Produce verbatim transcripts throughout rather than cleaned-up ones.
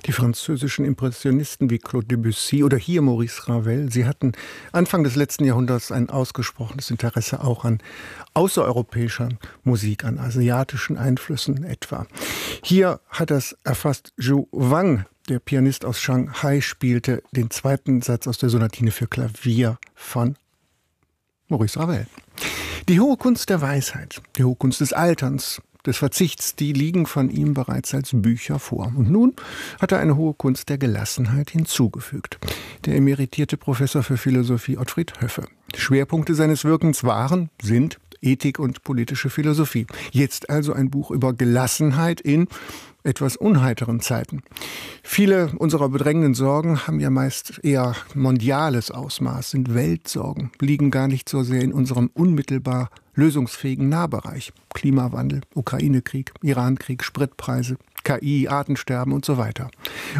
Die französischen Impressionisten wie Claude Debussy oder hier Maurice Ravel, sie hatten Anfang des letzten Jahrhunderts ein ausgesprochenes Interesse auch an außereuropäischer Musik, an asiatischen Einflüssen etwa. Hier hat das erfasst Zhu Wang, der Pianist aus Shanghai, spielte den zweiten Satz aus der Sonatine für Klavier von Maurice Ravel. Die hohe Kunst der Weisheit, die hohe Kunst des Alterns, des Verzichts, die liegen von ihm bereits als Bücher vor. Und nun hat er eine hohe Kunst der Gelassenheit hinzugefügt. Der emeritierte Professor für Philosophie Ottfried Höffe. Schwerpunkte seines Wirkens waren, sind Ethik und politische Philosophie. Jetzt also ein Buch über Gelassenheit in etwas unheiteren Zeiten. Viele unserer bedrängenden Sorgen haben ja meist eher mondiales Ausmaß, sind Weltsorgen, liegen gar nicht so sehr in unserem unmittelbar lösungsfähigen Nahbereich. Klimawandel, Ukraine-Krieg, Iran-Krieg, Spritpreise, K I, Artensterben und so weiter.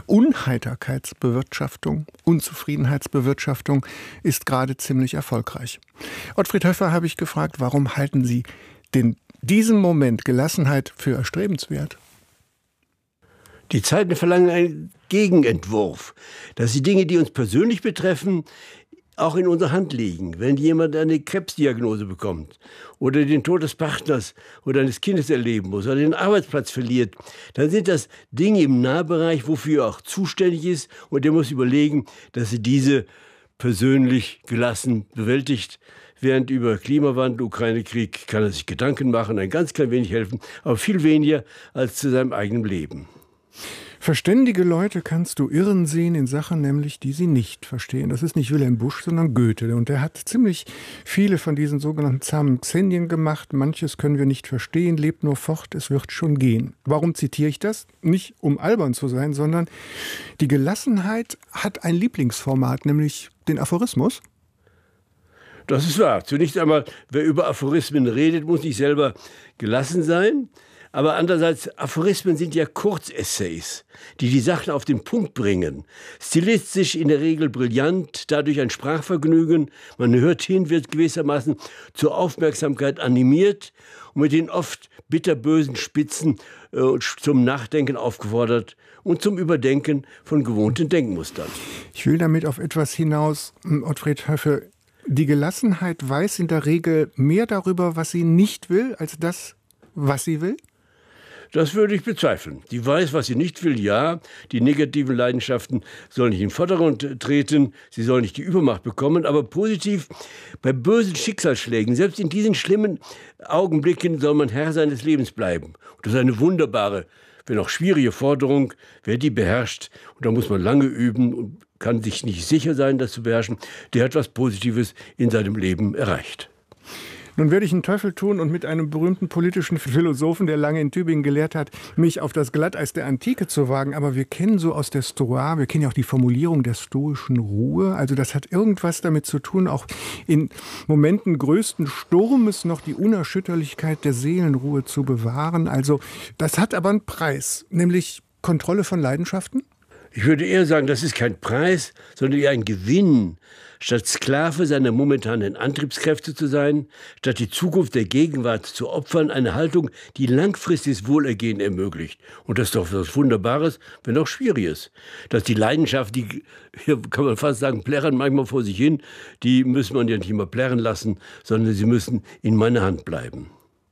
Unheiterkeitsbewirtschaftung, Unzufriedenheitsbewirtschaftung ist gerade ziemlich erfolgreich. Ottfried Höffe habe ich gefragt, warum halten Sie den, diesen Moment Gelassenheit für erstrebenswert? Die Zeiten verlangen einen Gegenentwurf, dass die Dinge, die uns persönlich betreffen, auch in unserer Hand liegen. Wenn jemand eine Krebsdiagnose bekommt oder den Tod des Partners oder eines Kindes erleben muss oder den Arbeitsplatz verliert, dann sind das Dinge im Nahbereich, wofür er auch zuständig ist, und er muss überlegen, dass er diese persönlich gelassen bewältigt. Während über Klimawandel, Ukraine-Krieg kann er sich Gedanken machen, ein ganz klein wenig helfen, aber viel weniger als zu seinem eigenen Leben. Verständige Leute kannst du irren sehen in Sachen nämlich, die sie nicht verstehen. Das ist nicht Wilhelm Busch, sondern Goethe. Und er hat ziemlich viele von diesen sogenannten zahmen Xenien gemacht. Manches können wir nicht verstehen, lebt nur fort, es wird schon gehen. Warum zitiere ich das? Nicht um albern zu sein, sondern die Gelassenheit hat ein Lieblingsformat, nämlich den Aphorismus. Das ist wahr. Zunächst einmal, wer über Aphorismen redet, muss nicht selber gelassen sein. Aber andererseits, Aphorismen sind ja Kurzessays, die die Sachen auf den Punkt bringen. Stilistisch in der Regel brillant, dadurch ein Sprachvergnügen. Man hört hin, wird gewissermaßen zur Aufmerksamkeit animiert und mit den oft bitterbösen Spitzen äh, zum Nachdenken aufgefordert und zum Überdenken von gewohnten Denkmustern. Ich will damit auf etwas hinaus, Ottfried Höffe. Die Gelassenheit weiß in der Regel mehr darüber, was sie nicht will, als das, was sie will? Das würde ich bezweifeln. Die weiß, was sie nicht will, ja. Die negativen Leidenschaften sollen nicht in den Vordergrund treten, sie sollen nicht die Übermacht bekommen, aber positiv, bei bösen Schicksalsschlägen, selbst in diesen schlimmen Augenblicken soll man Herr seines Lebens bleiben. Und das ist eine wunderbare, wenn auch schwierige Forderung, wer die beherrscht, und da muss man lange üben und kann sich nicht sicher sein, das zu beherrschen, der hat was Positives in seinem Leben erreicht. Nun werde ich einen Teufel tun und mit einem berühmten politischen Philosophen, der lange in Tübingen gelehrt hat, mich auf das Glatteis der Antike zu wagen. Aber wir kennen so aus der Stoa, wir kennen ja auch die Formulierung der stoischen Ruhe. Also das hat irgendwas damit zu tun, auch in Momenten größten Sturmes noch die Unerschütterlichkeit der Seelenruhe zu bewahren. Also das hat aber einen Preis, nämlich Kontrolle von Leidenschaften. Ich würde eher sagen, das ist kein Preis, sondern eher ein Gewinn. Statt Sklave seiner momentanen Antriebskräfte zu sein, statt die Zukunft der Gegenwart zu opfern, eine Haltung, die langfristiges Wohlergehen ermöglicht. Und das ist doch was Wunderbares, wenn auch Schwieriges. Dass die Leidenschaft, die, hier kann man fast sagen, plärren manchmal vor sich hin, die müssen man ja nicht immer plärren lassen, sondern sie müssen in meiner Hand bleiben.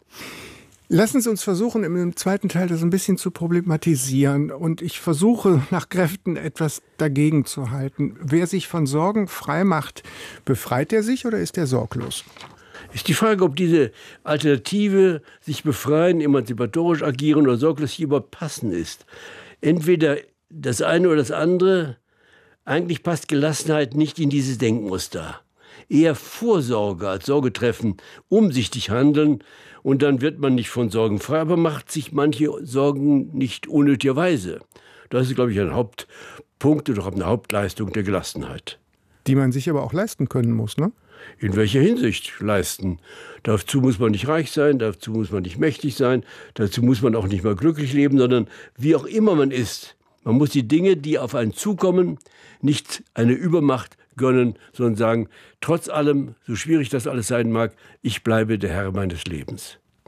Lassen Sie uns versuchen, im zweiten Teil das ein bisschen zu problematisieren. Und ich versuche nach Kräften etwas dagegen zu halten. Wer sich von Sorgen frei macht, befreit er sich oder ist er sorglos? Ist die Frage, ob diese Alternative, sich befreien, emanzipatorisch agieren oder sorglos hier überhaupt passend ist. Entweder das eine oder das andere. Eigentlich passt Gelassenheit nicht in dieses Denkmuster. Eher Vorsorge als Sorge treffen, umsichtig handeln. Und dann wird man nicht von Sorgen frei, aber macht sich manche Sorgen nicht unnötigerweise. Das ist, glaube ich, ein Hauptpunkt oder eine Hauptleistung der Gelassenheit. Die man sich aber auch leisten können muss, ne? In welcher Hinsicht leisten? Dazu muss man nicht reich sein, dazu muss man nicht mächtig sein, dazu muss man auch nicht mal glücklich leben, sondern wie auch immer man ist. Man muss die Dinge, die auf einen zukommen, nicht eine Übermacht gönnen, sondern sagen, trotz allem, so schwierig das alles sein mag, ich bleibe der Herr meines Lebens.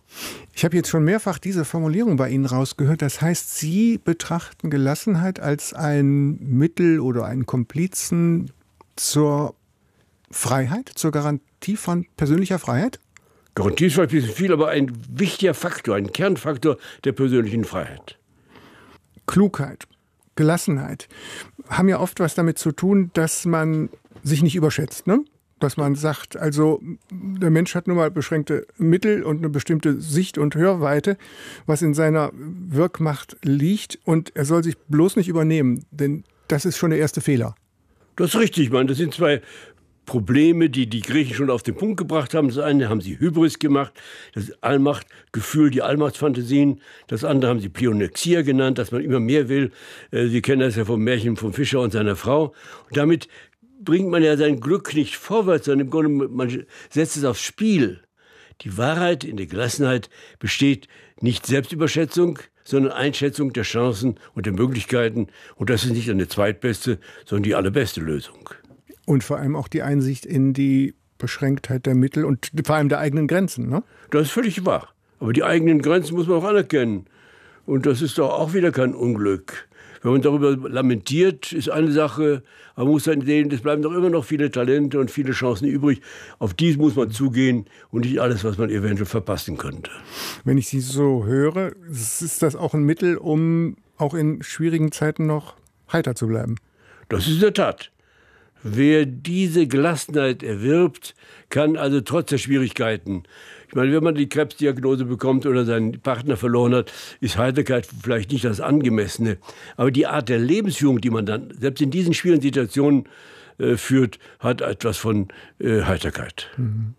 Ich habe jetzt schon mehrfach diese Formulierung bei Ihnen rausgehört. Das heißt, Sie betrachten Gelassenheit als ein Mittel oder einen Komplizen zur Freiheit, zur Garantie von persönlicher Freiheit? Garantie ist vielleicht ein bisschen viel, aber ein wichtiger Faktor, ein Kernfaktor der persönlichen Freiheit. Klugheit, Gelassenheit haben ja oft was damit zu tun, dass man sich nicht überschätzt, ne? Dass man sagt, also der Mensch hat nun mal beschränkte Mittel und eine bestimmte Sicht- und Hörweite, was in seiner Wirkmacht liegt, und er soll sich bloß nicht übernehmen, denn das ist schon der erste Fehler. Das ist richtig, Mann. Das sind zwei Probleme, die die Griechen schon auf den Punkt gebracht haben. Das eine haben sie Hybris gemacht, das Allmachtgefühl, die Allmachtsfantasien. Das andere haben sie Pleonexia genannt, dass man immer mehr will. Sie kennen das ja vom Märchen vom Fischer und seiner Frau. Und damit bringt man ja sein Glück nicht vorwärts, sondern im Grunde, man setzt es aufs Spiel. Die Wahrheit in der Gelassenheit besteht nicht Selbstüberschätzung, sondern Einschätzung der Chancen und der Möglichkeiten. Und das ist nicht eine zweitbeste, sondern die allerbeste Lösung. Und vor allem auch die Einsicht in die Beschränktheit der Mittel und vor allem der eigenen Grenzen, ne? Das ist völlig wahr. Aber die eigenen Grenzen muss man auch anerkennen. Und das ist doch auch wieder kein Unglück. Wenn man darüber lamentiert, ist eine Sache, aber man muss dann sehen, es bleiben doch immer noch viele Talente und viele Chancen übrig. Auf dies muss man zugehen und nicht alles, was man eventuell verpassen könnte. Wenn ich Sie so höre, ist das auch ein Mittel, um auch in schwierigen Zeiten noch heiter zu bleiben? Das ist in der Tat. Wer diese Gelassenheit erwirbt, kann also trotz der Schwierigkeiten, ich meine, wenn man die Krebsdiagnose bekommt oder seinen Partner verloren hat, ist Heiterkeit vielleicht nicht das Angemessene. Aber die Art der Lebensführung, die man dann selbst in diesen schwierigen Situationen äh, führt, hat etwas von äh, Heiterkeit.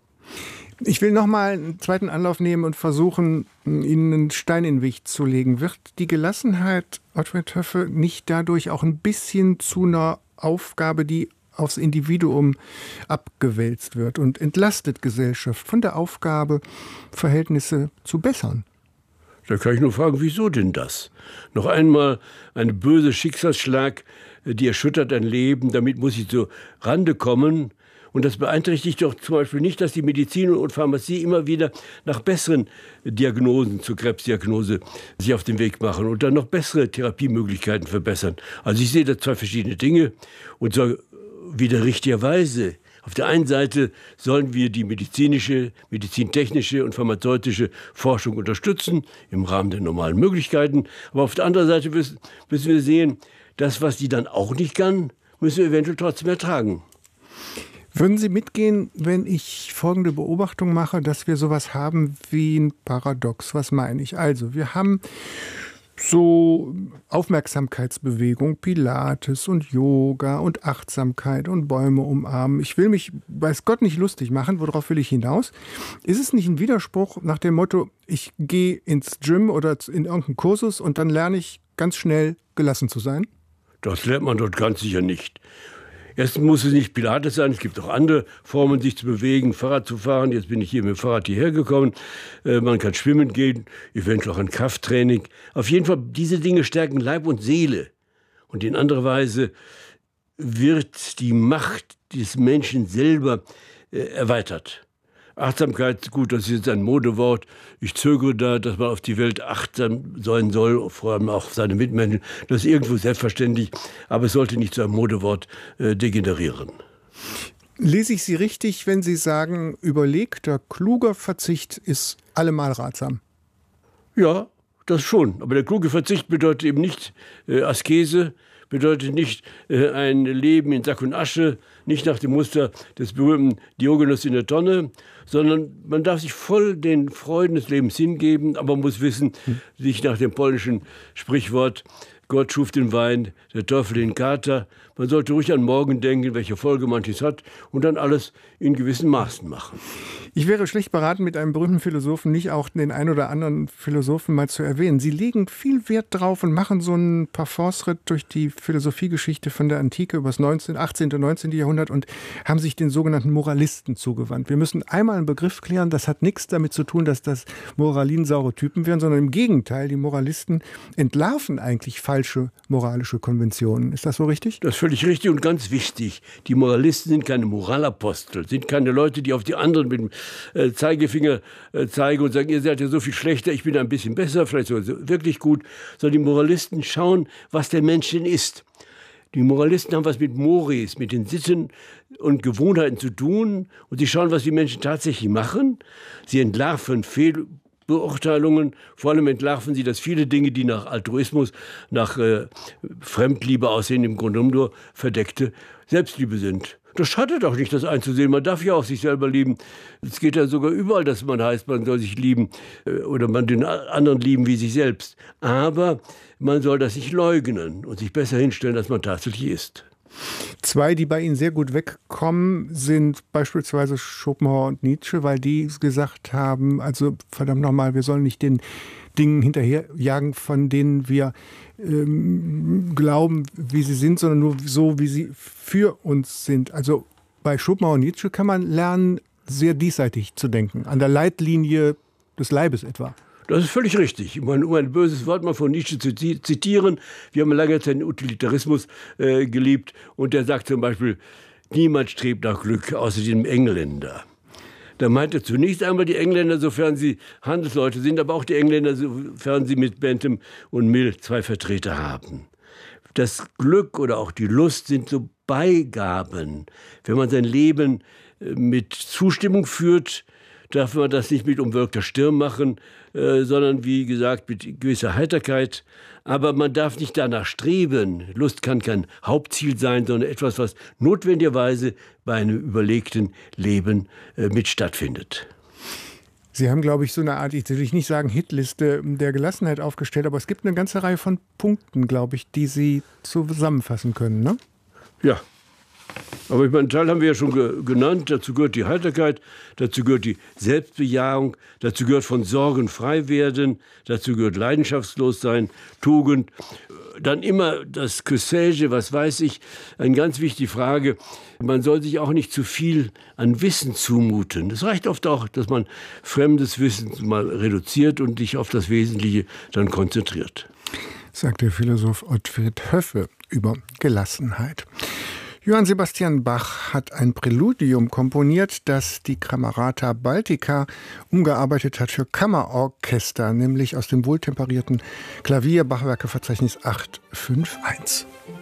Ich will noch mal einen zweiten Anlauf nehmen und versuchen, Ihnen einen Stein in den Weg zu legen. Wird die Gelassenheit, Ottfried Töffel, nicht dadurch auch ein bisschen zu einer Aufgabe, die aufs Individuum abgewälzt wird und entlastet Gesellschaft von der Aufgabe, Verhältnisse zu bessern? Da kann ich nur fragen, wieso denn das? Noch einmal ein böser Schicksalsschlag, die erschüttert ein Leben, damit muss ich zu Rande kommen. Und das beeinträchtigt doch zum Beispiel nicht, dass die Medizin und Pharmazie immer wieder nach besseren Diagnosen zur Krebsdiagnose sich auf den Weg machen und dann noch bessere Therapiemöglichkeiten verbessern. Also ich sehe da zwei verschiedene Dinge und sage wieder richtigerweise. Auf der einen Seite sollen wir die medizinische, medizintechnische und pharmazeutische Forschung unterstützen im Rahmen der normalen Möglichkeiten. Aber auf der anderen Seite müssen, müssen wir sehen, das, was die dann auch nicht kann, müssen wir eventuell trotzdem ertragen. Würden Sie mitgehen, wenn ich folgende Beobachtung mache, dass wir sowas haben wie ein Paradox? Was meine ich? Also, wir haben so Aufmerksamkeitsbewegung, Pilates und Yoga und Achtsamkeit und Bäume umarmen. Ich will mich, weiß Gott, nicht lustig machen. Worauf will ich hinaus? Ist es nicht ein Widerspruch nach dem Motto, ich gehe ins Gym oder in irgendeinen Kursus und dann lerne ich ganz schnell gelassen zu sein? Das lernt man dort ganz sicher nicht. Erstens muss es nicht Pilates sein, es gibt auch andere Formen, sich zu bewegen, Fahrrad zu fahren. Jetzt bin ich hier mit dem Fahrrad hierher gekommen. Äh, man kann schwimmen gehen, eventuell auch ein Krafttraining. Auf jeden Fall, diese Dinge stärken Leib und Seele. Und in anderer Weise wird die Macht des Menschen selber äh, erweitert. Achtsamkeit, gut, das ist jetzt ein Modewort. Ich zögere da, dass man auf die Welt achtsam sein soll, vor allem auch auf seine Mitmenschen. Das ist irgendwo selbstverständlich, aber es sollte nicht zu einem Modewort äh, degenerieren. Lese ich Sie richtig, wenn Sie sagen, überlegter, kluger Verzicht ist allemal ratsam? Ja, das schon. Aber der kluge Verzicht bedeutet eben nicht äh, Askese, bedeutet nicht äh, ein Leben in Sack und Asche, nicht nach dem Muster des berühmten Diogenes in der Tonne, sondern man darf sich voll den Freuden des Lebens hingeben, aber man muss wissen, hm. sich nach dem polnischen Sprichwort, Gott schuf den Wein, der Teufel den Kater. Man sollte ruhig an morgen denken, welche Folge manches hat und dann alles in gewissen Maßen machen. Ich wäre schlecht beraten, mit einem berühmten Philosophen nicht auch den einen oder anderen Philosophen mal zu erwähnen. Sie legen viel Wert drauf und machen so einen Parforce-Ritt durch die Philosophiegeschichte von der Antike über das neunzehnte, achtzehnte und neunzehnte Jahrhundert und haben sich den sogenannten Moralisten zugewandt. Wir müssen einmal einen Begriff klären, das hat nichts damit zu tun, dass das moralinsaure Typen wären, sondern im Gegenteil, die Moralisten entlarven eigentlich falsche moralische Konventionen. Ist das so richtig? Das ist völlig völlig richtig und ganz wichtig. Die Moralisten sind keine Moralapostel, sind keine Leute, die auf die anderen mit dem äh, Zeigefinger äh, zeigen und sagen, ihr seid ja so viel schlechter, ich bin ein bisschen besser, vielleicht sogar so wirklich gut. Sondern die Moralisten schauen, was der Mensch denn ist. Die Moralisten haben was mit Mores, mit den Sitten und Gewohnheiten zu tun. Und sie schauen, was die Menschen tatsächlich machen. Sie entlarven Fehlbeurteilungen. Vor allem entlarven sie, dass viele Dinge, die nach Altruismus, nach äh, Fremdliebe aussehen, im Grunde nur verdeckte Selbstliebe sind. Das schadet auch nicht, das einzusehen. Man darf ja auch sich selber lieben. Es geht ja sogar überall, dass man heißt, man soll sich lieben äh, oder man den anderen lieben wie sich selbst. Aber man soll das nicht leugnen und sich besser hinstellen, als man tatsächlich ist. Zwei, die bei Ihnen sehr gut wegkommen, sind beispielsweise Schopenhauer und Nietzsche, weil die gesagt haben, also verdammt nochmal, wir sollen nicht den Dingen hinterherjagen, von denen wir ähm, glauben, wie sie sind, sondern nur so, wie sie für uns sind. Also bei Schopenhauer und Nietzsche kann man lernen, sehr diesseitig zu denken, an der Leitlinie des Leibes etwa. Das ist völlig richtig. Ich meine, um ein böses Wort mal von Nietzsche zu zitieren, wir haben lange Zeit den Utilitarismus äh, geliebt und der sagt zum Beispiel, niemand strebt nach Glück, außer dem Engländer. Da meint er zunächst einmal die Engländer, sofern sie Handelsleute sind, aber auch die Engländer, sofern sie mit Bentham und Mill zwei Vertreter haben. Das Glück oder auch die Lust sind so Beigaben. Wenn man sein Leben mit Zustimmung führt, darf man das nicht mit umwölkter Stirn machen, äh, sondern wie gesagt mit gewisser Heiterkeit. Aber man darf nicht danach streben. Lust kann kein Hauptziel sein, sondern etwas, was notwendigerweise bei einem überlegten Leben äh, mit stattfindet. Sie haben, glaube ich, so eine Art, ich will nicht sagen Hitliste der Gelassenheit aufgestellt, aber es gibt eine ganze Reihe von Punkten, glaube ich, die Sie zusammenfassen können, ne? Ja. Aber ich meine, einen Teil haben wir ja schon ge genannt. Dazu gehört die Heiterkeit, dazu gehört die Selbstbejahung, dazu gehört von Sorgen frei werden, dazu gehört leidenschaftslos sein, Tugend. Dann immer das Que sais-je, was weiß ich, eine ganz wichtige Frage. Man soll sich auch nicht zu viel an Wissen zumuten. Es reicht oft auch, dass man fremdes Wissen mal reduziert und sich auf das Wesentliche dann konzentriert. Sagt der Philosoph Ottfried Höffe über Gelassenheit. Johann Sebastian Bach hat ein Präludium komponiert, das die Camerata Baltica umgearbeitet hat für Kammerorchester, nämlich aus dem wohltemperierten Klavier-Bachwerkeverzeichnis acht fünf eins.